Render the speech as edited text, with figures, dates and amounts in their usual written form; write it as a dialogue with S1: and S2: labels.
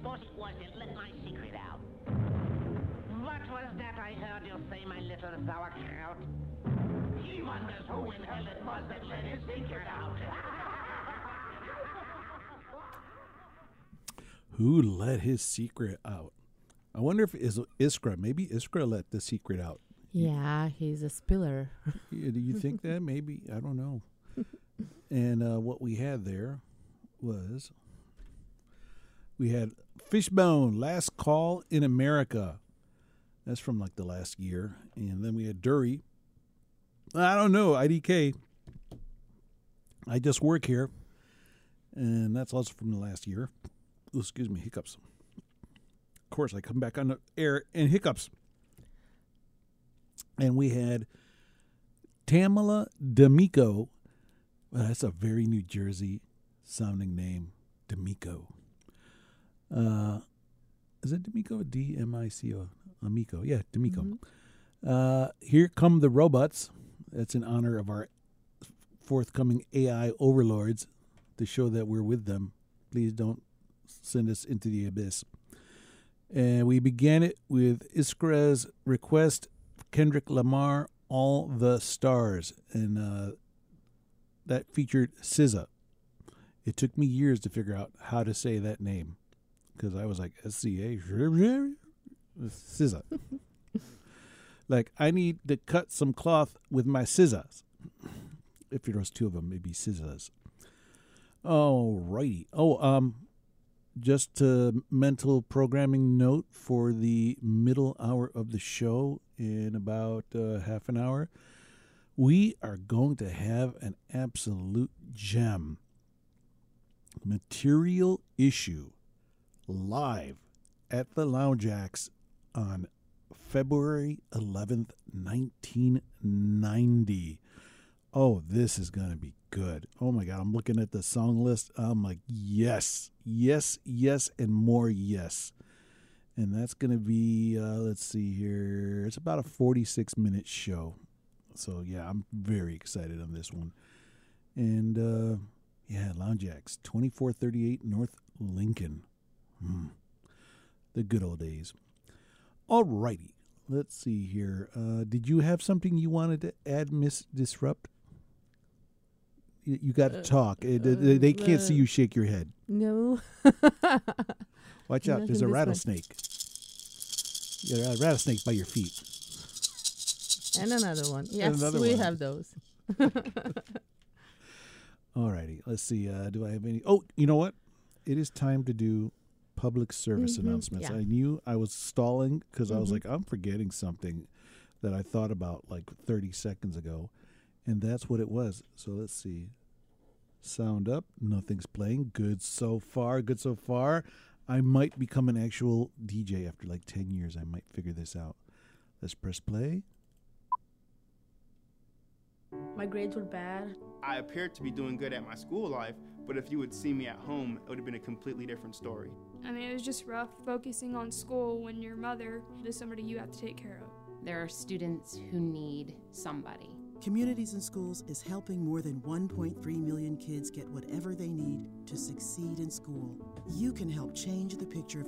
S1: wasn't. Let my secret out. What was that I heard you say, my little sauerkraut? He wonders who in hell it was that let his secret out.
S2: Who let his secret out? I wonder if Iskra. Maybe Iskra let the secret out.
S3: Yeah, he's a spiller.
S2: Do you think that? Maybe. I don't know. And what we had there was we had Fishbone, Last Call in America. That's from like the last year. And then we had Dury. I don't know, IDK. I Just Work Here. And that's also from the last year. Oh, excuse me, hiccups. Of course, I come back on the air and hiccups. And we had Tamala D'Amico. Well, that's a very New Jersey sounding name, D'Amico. Is it D'Amico? D-M-I-C-O. Amico. Yeah, D'Amico.
S3: Mm-hmm.
S2: Here Come the Robots. That's in honor of our forthcoming AI overlords to show that we're with them. Please don't send us into the abyss. And we began it with Iskra's request, Kendrick Lamar, All the Stars. And that featured SZA. It took me years to figure out how to say that name because I was like, S-C-A, SZA. Like, I need to cut some cloth with my scissors. If there was two of them, maybe scissors. All righty. Oh, just a mental programming note for the middle hour of the show in about half an hour. We are going to have an absolute gem. Material Issue live at the Lounge Acts on February 11th, 1990. Oh, this is going to be good. Oh, my God. I'm looking at the song list. I'm like, yes, yes, yes, and more yes. And that's going to be, let's see here. It's about a 46-minute show. So, yeah, I'm very excited on this one. And, yeah, Lounge Acts, 2438 North Lincoln. The good old days. All righty. Let's see here. Did you have something you wanted to add, Miss Disrupt? You got to talk. They can't see you shake your head.
S3: No.
S2: Watch out. There's a rattlesnake. Yeah, a rattlesnake by your feet.
S3: And another one. Yes,
S2: another
S3: we
S2: one.
S3: have those.
S2: All righty. Let's see. Do I have any? Oh, you know what? It is time to do public service announcements.
S3: Yeah.
S2: I knew I was stalling because I was like, I'm forgetting something that I thought about like 30 seconds ago. And that's what it was. So let's see. Sound up. Nothing's playing. Good so far. Good so far. I might become an actual DJ after like 10 years. I might figure this out. Let's press play.
S4: My grades were bad.
S5: I appeared to be doing good at my school life, but if you would see me at home, it would have been a completely different story.
S6: I mean, it was just rough focusing on school when your mother is somebody you have to take care of.
S7: There are students who need somebody.
S8: Communities in Schools is helping more than 1.3 million kids get whatever they need to succeed in school. You can help change the picture of